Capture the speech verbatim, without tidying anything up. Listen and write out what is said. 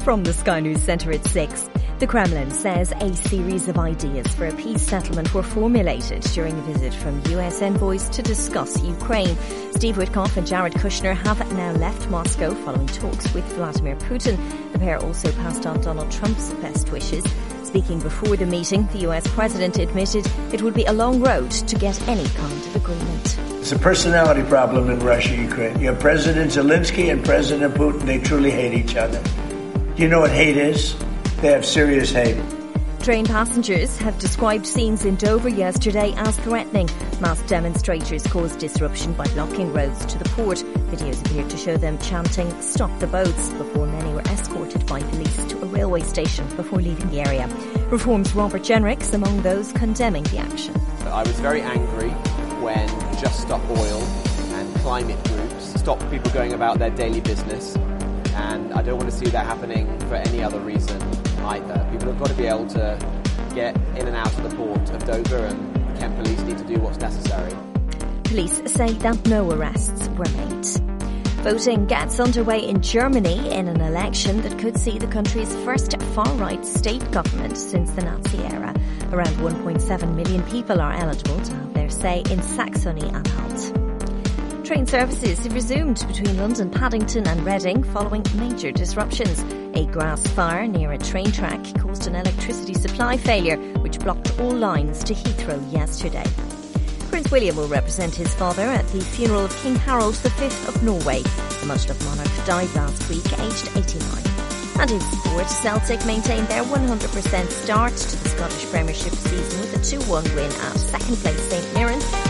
From the Sky News Centre at six. The Kremlin says a series of ideas for a peace settlement were formulated during a visit from U S envoys to discuss Ukraine. Steve Witkoff and Jared Kushner have now left Moscow following talks with Vladimir Putin. The pair also passed on Donald Trump's best wishes. Speaking before the meeting, the U S president admitted it would be a long road to get any kind of agreement. It's a personality problem in Russia, Ukraine. You have President Zelensky and President Putin. They truly hate each other. Do you know what hate is? They have serious hate. Train passengers have described scenes in Dover yesterday as threatening. Masked demonstrators caused disruption by blocking roads to the port. Videos appeared to show them chanting, "Stop the boats," before many were escorted by police to a railway station before leaving the area. Reform's Robert Jenrick's among those condemning the action. I was very angry when Just Stop Oil and climate groups stopped people going about their daily business. And I don't want to see that happening for any other reason either. People have got to be able to get in and out of the port of Dover, and Kent Police need to do what's necessary. Police say that no arrests were made. Voting gets underway in Germany in an election that could see the country's first far-right state government since the Nazi era. Around one point seven million people are eligible to have their say in Saxony-Anhalt. Train services have resumed between London, Paddington and Reading following major disruptions. A grass fire near a train track caused an electricity supply failure which blocked all lines to Heathrow yesterday. Prince William will represent his father at the funeral of King Harold the Fifth of Norway. The much-loved monarch died last week, aged eighty-nine. And in sport, Celtic maintained their one hundred percent start to the Scottish Premiership season with a two one win at second place St Mirren.